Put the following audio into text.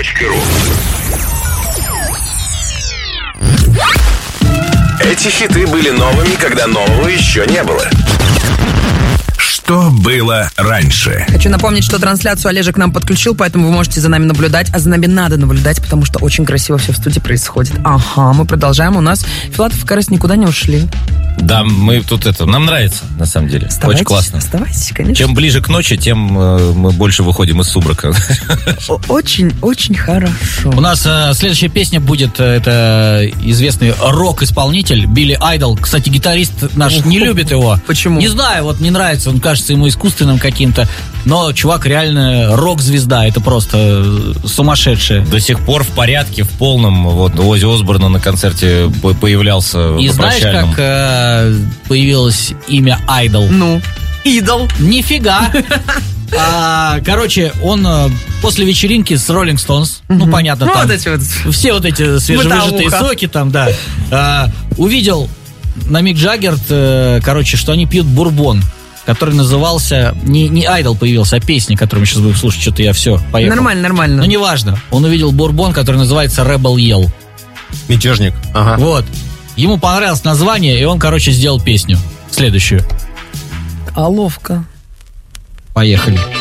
Радиомаяк.ру. Эти хиты были новыми, когда нового еще не было. Что было раньше? Хочу напомнить, что трансляцию Олежек нам подключил, поэтому вы можете за нами наблюдать, а за нами надо наблюдать, потому что очень красиво все в студии происходит. Ага, мы продолжаем. У нас Филатов и Карась никуда не ушли. Да, мы тут нам нравится, на самом деле. Очень классно. Оставайтесь, конечно. Чем ближе к ночи, тем мы больше выходим из сумрака. Очень хорошо. У нас следующая песня будет, это известный рок-исполнитель Билли Айдол. Кстати, гитарист наш не любит его. Почему? Не знаю, вот не нравится, он кажется ему искусственным каким-то. Но чувак реально рок-звезда, это просто сумасшедшее. До сих пор в порядке, в полном. Вот Оззи Осборн на концерте появлялся. И знаешь, как появилось имя Айдол? Ну, идол. Нифига. Короче, он после вечеринки с Rolling Stones, ну, понятно, там вот эти вот. все вот эти свежевыжатые соки там, да, увидел на Мик Джаггер, короче, что они пьют бурбон, который назывался, не Айдол появился, а песня, которую мы сейчас будем слушать, что-то я все, поехал. Нормально. Ну, неважно, он увидел бурбон, который называется Rebel Yell. Мятежник. Ага. Вот. Ему понравилось название, и он, короче, сделал песню следующую. А ловко. Поехали.